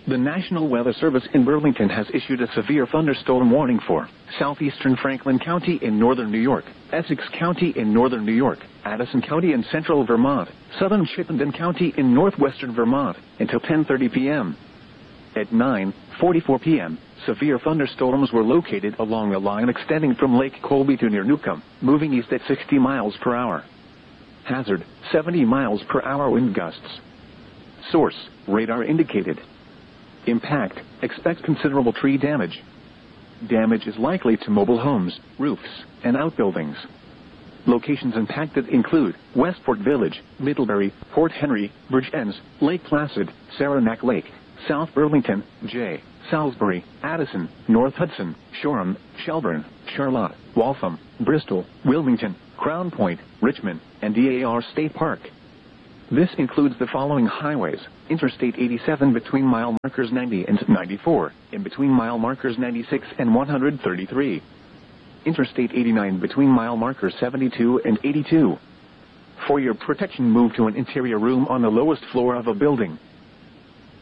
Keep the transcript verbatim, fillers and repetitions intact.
The National Weather Service in Burlington has issued a severe thunderstorm warning for southeastern Franklin County in northern New York, Essex County in northern New York, Addison County in central Vermont, southern Chittenden County in northwestern Vermont until ten thirty p.m. At nine forty-four p.m., severe thunderstorms were located along a line extending from Lake Colby to near Newcomb, moving east at sixty miles per hour. Hazard, seventy miles per hour wind gusts. Source, radar indicated. Impact, expect considerable tree damage. Damage is likely to mobile homes, roofs, and outbuildings. Locations impacted include Westport Village, Middlebury, Port Henry, Bridgeends, Lake Placid, Saranac Lake, South Burlington, J, Salisbury, Addison, North Hudson, Shoreham, Shelburne, Charlotte, Waltham, Bristol, Wilmington, Crown Point, Richmond, and D A R State Park. This includes the following highways: Interstate eighty-seven between mile markers ninety and ninety-four, in between mile markers ninety-six and one hundred thirty-three. Interstate eighty-nine between mile markers seventy-two and eighty-two. For your protection, move to an interior room on the lowest floor of a building.